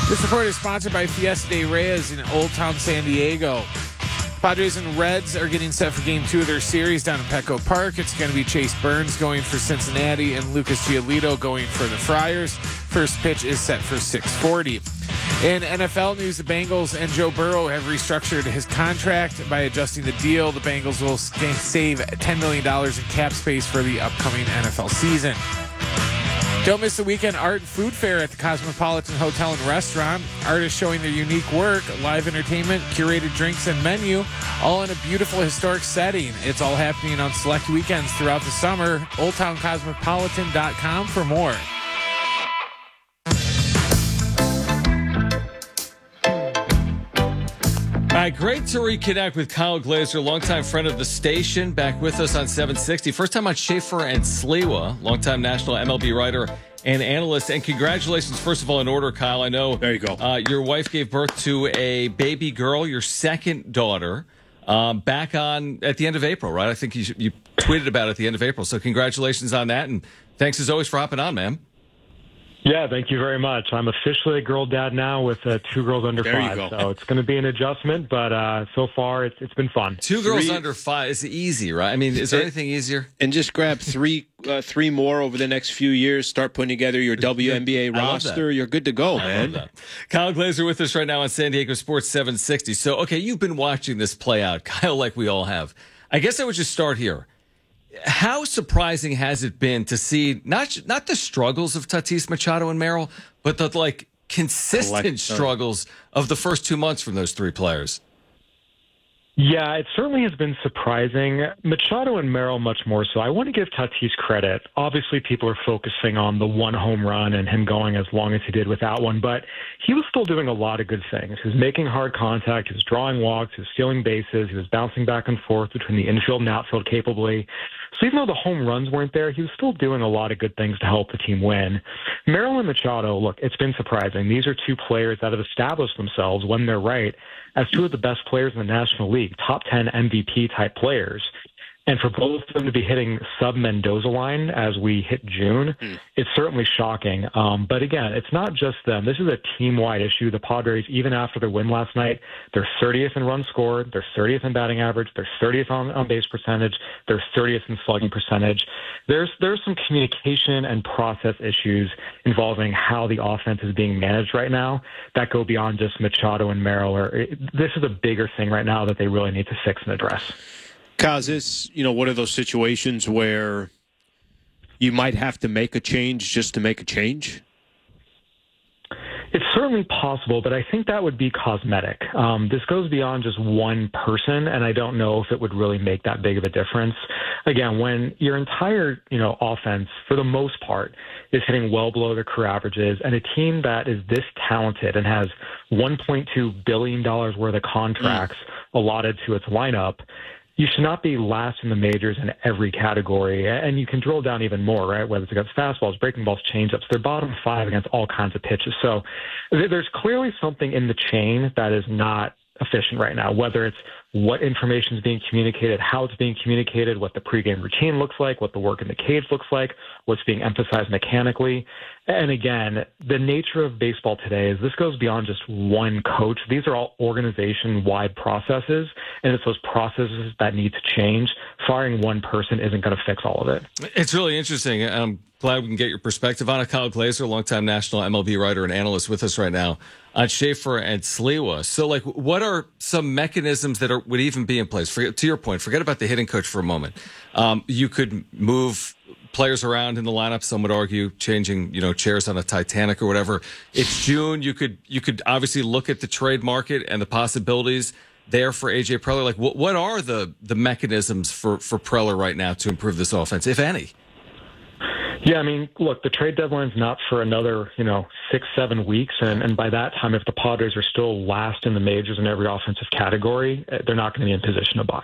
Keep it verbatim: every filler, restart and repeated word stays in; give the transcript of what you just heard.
This report is sponsored by Fiesta de Reyes in Old Town San Diego. Padres and Reds are getting set for game two of their series down in Petco Park. It's going to be Chase Burns going for Cincinnati and Lucas Giolito going for the Friars. First pitch is set for six forty. In N F L news, the Bengals and Joe Burrow have restructured his contract. By adjusting the deal, the Bengals will save ten million dollars in cap space for the upcoming N F L season. Don't miss the weekend art and food fair at the Cosmopolitan Hotel and Restaurant. Artists showing their unique work, live entertainment, curated drinks, and menu, all in a beautiful historic setting. It's all happening on select weekends throughout the summer. old town cosmopolitan dot com for more. All right, great to reconnect with Kyle Glaser, longtime friend of the station, back with us on seven sixty. First time on Schaefer and Sliwa, longtime national M L B writer and analyst. And congratulations, first of all, in order, Kyle. I know there you go. Uh, your wife gave birth to a baby girl, your second daughter, um, back on at the end of April, right? I think you, you tweeted about it at the end of April. So congratulations on that. And thanks as always for hopping on, man. Yeah, thank you very much. I'm officially a girl dad now with uh, two girls under there five, so it's going to be an adjustment, but uh, so far it's it's been fun. Two girls Three. under five is easy, right? I mean, is there anything easier? And just grab three uh, three more over the next few years, start putting together your W N B A roster, you're good to go, man. Kyle Glaser with us right now on San Diego Sports seven sixty. So, okay, you've been watching this play out, Kyle, like we all have. I guess I would just start here. How surprising has it been to see not not the struggles of Tatis Machado and Merrill, but the like consistent Collect- struggles of the first two months from those three players? Yeah, it certainly has been surprising. Machado and Merrill much more so. I want to give Tatis credit. Obviously, people are focusing on the one home run and him going as long as he did without one, but he was still doing a lot of good things. He was making hard contact, he was drawing walks, he was stealing bases, he was bouncing back and forth between the infield and outfield capably. So even though the home runs weren't there, he was still doing a lot of good things to help the team win. Merrill and Machado, look, it's been surprising. These are two players that have established themselves, when they're right, as two of the best players in the National League, top ten M V P type players. And for both of them to be hitting sub-Mendoza line as we hit June, mm. it's certainly shocking. Um, but again, it's not just them. This is a team-wide issue. The Padres, even after their win last night, they're thirtieth in runs scored, they're thirtieth in batting average, they're thirtieth on, on base percentage, they're thirtieth in slugging percentage. There's there's some communication and process issues involving how the offense is being managed right now that go beyond just Machado and Merrill. Or it, this is a bigger thing right now that they really need to fix and address. Kyle, is this, you know, one of those situations where you might have to make a change just to make a change? It's certainly possible, but I think that would be cosmetic. Um, this goes beyond just one person, and I don't know if it would really make that big of a difference. Again, when your entire, you know, offense, for the most part, is hitting well below their career averages, and a team that is this talented and has one point two billion dollars worth of contracts mm. allotted to its lineup, you should not be last in the majors in every category. And you can drill down even more, right? Whether it's against fastballs, breaking balls, changeups, they're bottom five against all kinds of pitches. So there's clearly something in the chain that is not efficient right now, whether it's what information is being communicated, how it's being communicated, what the pregame routine looks like, what the work in the cage looks like, what's being emphasized mechanically. And again, the nature of baseball today is this goes beyond just one coach. These are all organization-wide processes, and it's those processes that need to change. Firing one person isn't going to fix all of it. It's really interesting. I'm glad we can get your perspective on it. Kyle Glaser, longtime national M L B writer and analyst, with us right now on Schaefer and Sliwa. So, like, what are some mechanisms that are would even be in place? Forget, to your point, forget about the hitting coach for a moment. Um, you could move players around in the lineup. Some would argue changing, you know, chairs on a Titanic or whatever. It's June. You could you could obviously look at the trade market and the possibilities there for A J Preller. Like, what what are the the mechanisms for for Preller right now to improve this offense, if any? Yeah, I mean, look, the trade deadline's not for another, you know, six, seven weeks. And, and by that time, if the Padres are still last in the majors in every offensive category, they're not going to be in position to buy.